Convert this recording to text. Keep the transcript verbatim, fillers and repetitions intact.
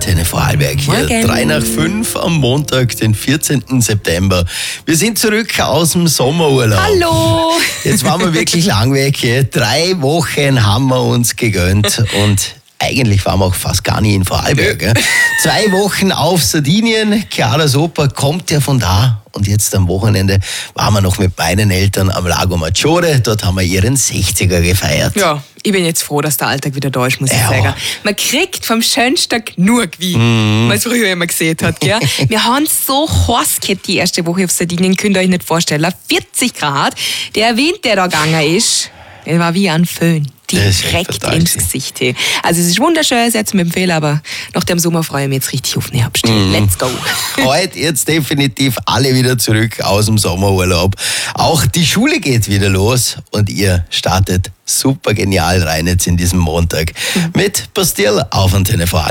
Antenne Vorarlberg hier. Morgen. Drei nach fünf am Montag, den vierzehnten September. Wir sind zurück aus dem Sommerurlaub. Hallo! Jetzt waren wir wirklich lang weg. Hier. Drei Wochen haben wir uns gegönnt und eigentlich waren wir auch fast gar nie in Vorarlberg. Gell? Zwei Wochen auf Sardinien. Chiaras Opa kommt ja von da. Und jetzt am Wochenende waren wir noch mit meinen Eltern am Lago Maggiore. Dort haben wir ihren sechziger gefeiert. Ja, ich bin jetzt froh, dass der Alltag wieder da ist, muss ich Ja. sagen. Man kriegt vom Schönsten genug, wie Mhm. man es früher immer gesehen hat. Gell? Wir haben so heiß gehabt die erste Woche auf Sardinien, könnt ihr euch nicht vorstellen. vierzig Grad. Der Wind, der da gegangen ist, der war wie ein Föhn. Das ist echt Direkt total ins gewesen. Gesicht. Hey. Also es ist wunderschön, es ist jetzt mit dem Fehler, aber nach dem Sommer freue ich mich jetzt richtig auf den Herbst. Mhm. Let's go. Heute jetzt definitiv alle wieder zurück aus dem Sommerurlaub. Auch die Schule geht wieder los und ihr startet super genial rein jetzt in diesem Montag mit Bastille auf Antenne Vorarlberg.